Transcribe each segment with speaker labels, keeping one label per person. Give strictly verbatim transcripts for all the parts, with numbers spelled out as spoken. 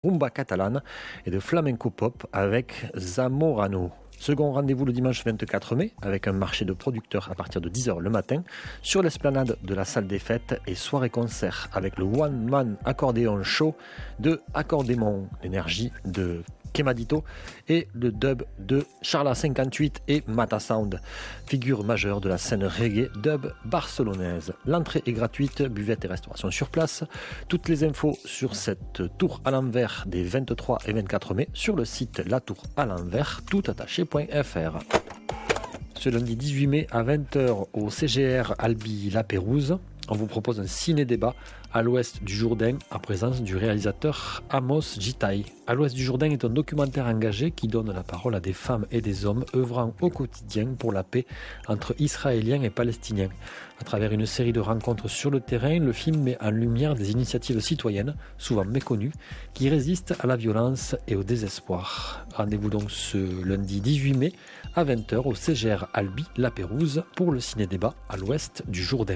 Speaker 1: rumba catalane et de flamenco pop avec Zamorano. Second rendez-vous le dimanche vingt-quatre mai avec un marché de producteurs à partir de dix heures le matin sur l'esplanade de la salle des fêtes et soirée-concert avec le One Man Accordéon Show de Accordémon, l'énergie de Kemadito et le dub de Charla cinquante-huit et Mata Sound, figure majeure de la scène reggae dub barcelonaise. L'entrée est gratuite, buvette et restauration sur place. Toutes les infos sur cette tour à l'envers des vingt-trois et vingt-quatre mai sur le site La Tour à l'envers toutattaché.fr. Ce lundi dix-huit mai à vingt heures au C G R Albi La Pérouse, on vous propose un ciné-débat à l'ouest du Jourdain en présence du réalisateur Amos Gitaï. À l'ouest du Jourdain est un documentaire engagé qui donne la parole à des femmes et des hommes œuvrant au quotidien pour la paix entre Israéliens et Palestiniens. À travers une série de rencontres sur le terrain, le film met en lumière des initiatives citoyennes, souvent méconnues, qui résistent à la violence et au désespoir. Rendez-vous donc ce lundi dix-huit mai à vingt heures au C G R Albi La Pérouse pour le ciné-débat à l'ouest du Jourdain.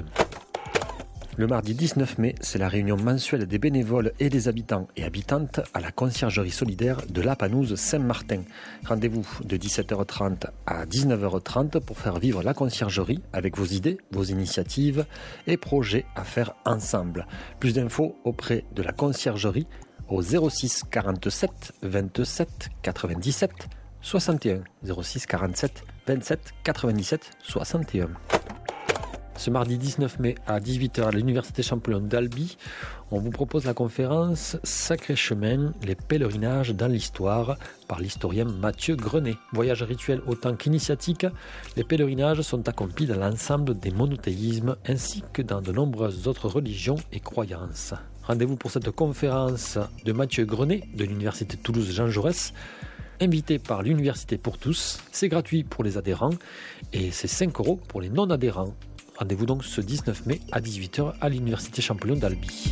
Speaker 1: Le mardi dix-neuf mai, c'est la réunion mensuelle des bénévoles et des habitants et habitantes à la conciergerie solidaire de la Panouse Saint-Martin. Rendez-vous de dix-sept heures trente à dix-neuf heures trente pour faire vivre la conciergerie avec vos idées, vos initiatives et projets à faire ensemble. Plus d'infos auprès de la conciergerie au zéro six quarante-sept vingt-sept quatre-vingt-dix-sept soixante et un. zéro six quarante-sept vingt-sept quatre-vingt-dix-sept soixante et un. Ce mardi dix-neuf mai à dix-huit heures à l'Université Champollion d'Albi, on vous propose la conférence Sacré chemin, les pèlerinages dans l'histoire par l'historien Mathieu Grenet. Voyage rituel autant qu'initiatique, les pèlerinages sont accomplis dans l'ensemble des monothéismes ainsi que dans de nombreuses autres religions et croyances. Rendez-vous pour cette conférence de Mathieu Grenet de l'Université Toulouse Jean Jaurès, invité par l'Université pour tous. C'est gratuit pour les adhérents et c'est cinq euros pour les non-adhérents. Rendez-vous donc ce dix-neuf mai à dix-huit heures à l'Université Champollion d'Albi.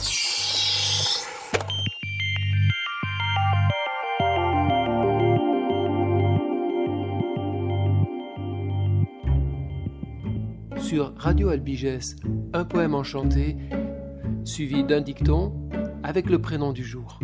Speaker 2: Sur Radio Albigès, un poème enchanté, suivi d'un dicton avec le prénom du jour.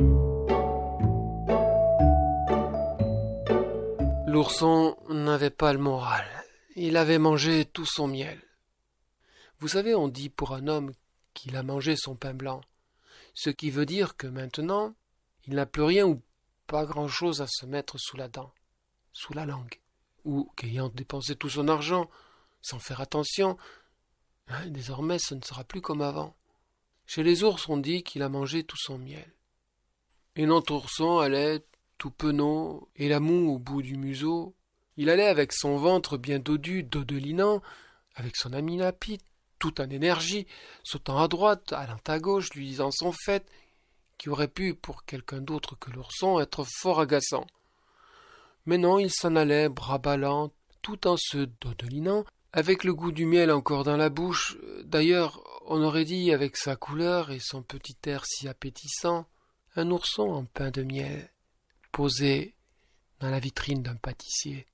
Speaker 2: L'ourson n'avait pas le moral. Il avait mangé tout son miel. Vous savez, on dit pour un homme qu'il a mangé son pain blanc, ce qui veut dire que maintenant, il n'a plus rien ou pas grand-chose à se mettre sous la dent, sous la langue, ou qu'ayant dépensé tout son argent, sans faire attention, hein, désormais ce ne sera plus comme avant. Chez les ours, on dit qu'il a mangé tout son miel. Et notre ourson allait tout penaud, et la moue au bout du museau. Il allait avec son ventre bien dodu, dodelinant, avec son ami Lapide, tout en énergie, sautant à droite, allant à gauche, lui disant son fait, qui aurait pu, pour quelqu'un d'autre que l'ourson, être fort agaçant. Mais non, il s'en allait, bras ballants, tout en se dodelinant, avec le goût du miel encore dans la bouche. D'ailleurs, on aurait dit, avec sa couleur et son petit air si appétissant, un ourson en pain de miel, posé dans la vitrine d'un pâtissier.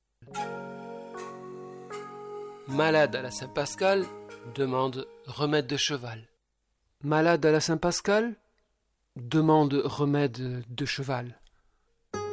Speaker 2: Malade à la Saint-Pascal, demande remède de cheval. Malade à la Saint-Pascal, demande remède de cheval.